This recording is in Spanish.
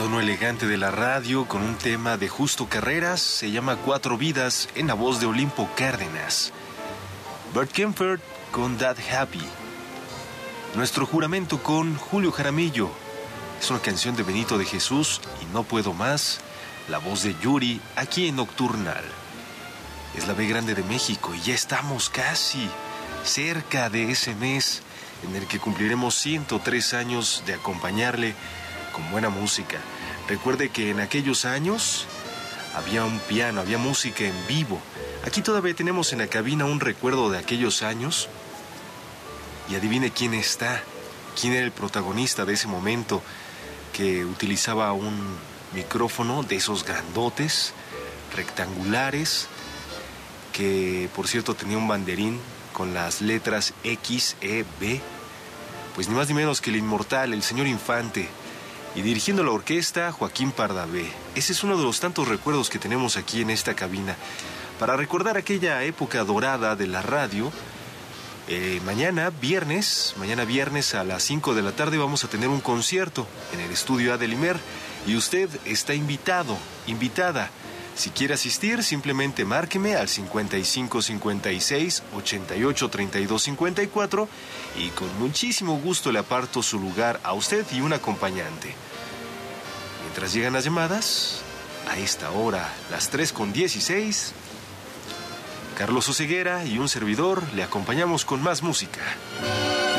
tono elegante de la radio con un tema de Justo Carreras, se llama Cuatro Vidas en la voz de Olimpo Cárdenas. Bert Kaempfert con That Happy. Nuestro Juramento con Julio Jaramillo. Es una canción de Benito de Jesús y No Puedo Más, la voz de Yuri aquí en Nocturnal. Es la B Grande de México y ya estamos casi cerca de ese mes en el que cumpliremos 103 años de acompañarle con buena música. Recuerde que en aquellos años había un piano, había música en vivo. Aquí todavía tenemos en la cabina un recuerdo de aquellos años. Y adivine quién está, quién era el protagonista de ese momento, que utilizaba un micrófono de esos grandotes, rectangulares, que por cierto tenía un banderín con las letras X, E, B. Pues ni más ni menos que el inmortal, el señor Infante. Y dirigiendo la orquesta, Joaquín Pardavé. Ese es uno de los tantos recuerdos que tenemos aquí en esta cabina. Para recordar aquella época dorada de la radio, mañana viernes a las 5 de la tarde vamos a tener un concierto en el estudio A del Imer. Y usted está invitado, invitada. Si quiere asistir, simplemente márqueme al 55 56 88 32 54 y con muchísimo gusto le aparto su lugar a usted y un acompañante. Mientras llegan las llamadas, a esta hora, las 3:16, Carlos Oseguera y un servidor le acompañamos con más música.